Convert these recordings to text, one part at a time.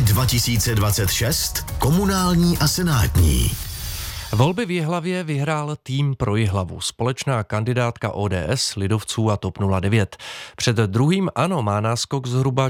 2026, komunální a senátní. Volby v Jihlavě vyhrál tým pro Jihlavu, společná kandidátka ODS, lidovců a TOP 09. Před druhým ANO má náskok zhruba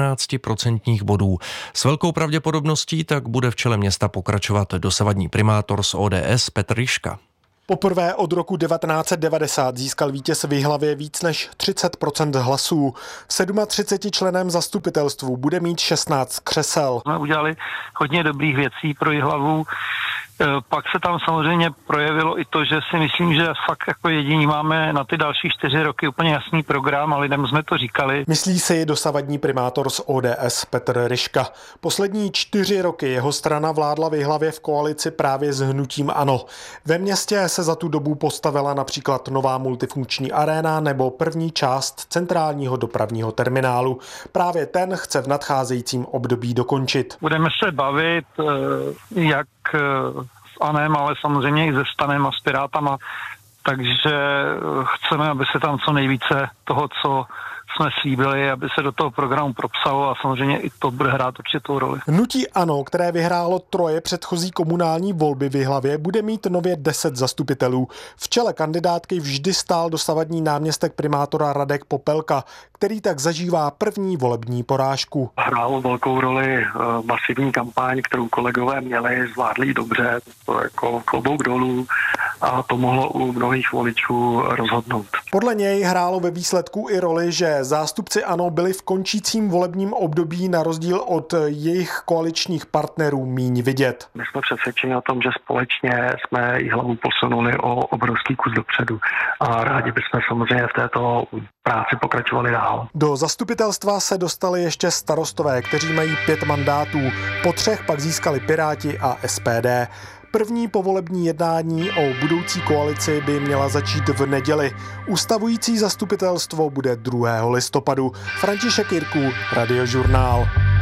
14% bodů. S velkou pravděpodobností tak bude v čele města pokračovat dosavadní primátor z ODS Petr Ryška. Poprvé od roku 1990 získal vítěz v Jihlavě víc než 30% hlasů. V 37členném zastupitelstvu bude mít 16 křesel. Jsme udělali hodně dobrých věcí pro Jihlavu. Pak se tam samozřejmě projevilo i to, že si myslím, že fakt jako jediní máme na ty další 4 roky úplně jasný program a lidem jsme to říkali. Myslí si dosavadní primátor z ODS Petr Ryška. Poslední 4 roky jeho strana vládla v Jihlavě v koalici právě s hnutím ANO. Ve městě se za tu dobu postavila například nová multifunkční aréna nebo první část centrálního dopravního terminálu. Právě ten chce v nadcházejícím období dokončit. Budeme se bavit jak s ANO, ale samozřejmě i se STANem a s Pirátama, takže chceme, aby se tam co nejvíce toho, co jsme slíbili, aby se do toho programu propsalo a samozřejmě i to bude hrát určitou roli. Hnutí ANO, které vyhrálo 3 předchozí komunální volby v Jihlavě, bude mít nově 10 zastupitelů. V čele kandidátky vždy stál dosavadní náměstek primátora Radek Popelka, který tak zažívá první volební porážku. Hrálo velkou roli masivní kampaň, kterou kolegové měli, zvládli ji dobře, to jako klobouk dolů a to mohlo u mnohých voličů rozhodnout. Podle něj hrálo ve výsledku i roli, že zástupci ANO byli v končícím volebním období na rozdíl od jejich koaličních partnerů míň vidět. My jsme přesvědčeni o tom, že společně jsme Jihlavu posunuli o obrovský kus dopředu a rádi bychom samozřejmě v této práci pokračovali dál. Do zastupitelstva se dostali ještě starostové, kteří mají 5 mandátů. Po 3 pak získali Piráti a SPD. První povolební jednání o budoucí koalici by měla začít v neděli. Ustavující zastupitelstvo bude 2. listopadu. František Jirků, Radiožurnál.